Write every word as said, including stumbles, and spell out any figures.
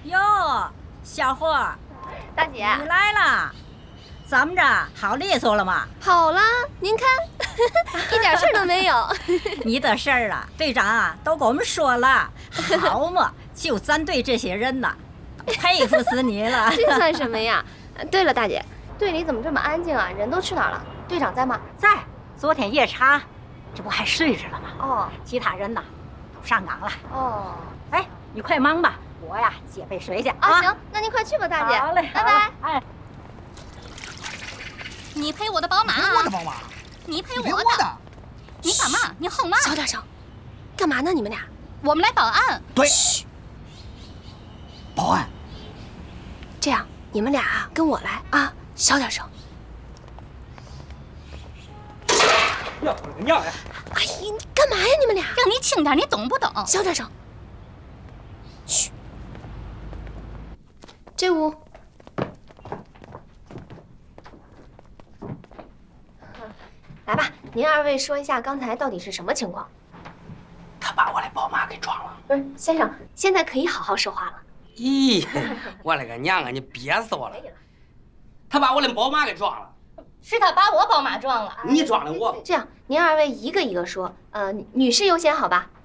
哟，小伙儿， 大姐， 你来了，怎么着，好利索了吗？ 好了，您看，一点事儿都没有。 你的事儿啊，队长啊都给我们说了。好嘛，就咱队这些人呐，佩服死你了。 这算什么呀？对了，大姐，队里怎么这么安静啊？人都去哪儿了？队长在吗？ 在，昨天夜查，这不还睡着了吗？ 哦， 其他人呐都上岗了。 哦， 哎，你快忙吧，我呀接杯水去啊。 啊，行，那您快去吧，大姐。 好嘞， 拜拜。 哎， 你赔我的宝马啊！ 我的宝马， 你赔我我的。 的。 你干嘛？你吼嘛？ 小点声，干嘛呢？你们俩？ 我们来报案。 对。报案。 这样，你们俩啊，跟我来啊，小点声。 要我个娘呀！ 哎呀，你干嘛呀？你们俩？ 让你轻点，你懂不懂？ 小点声。嘘。这屋。来吧，您二位说一下刚才到底是什么情况？ 他把我的宝马给撞了。 不是，先生，现在可以好好说话了。 咦，我勒个娘啊！你憋死我了！他把我的宝马给撞了。 是他把我宝马撞了。 你撞了我。 这样，您二位一个一个说。呃，女士优先，好吧？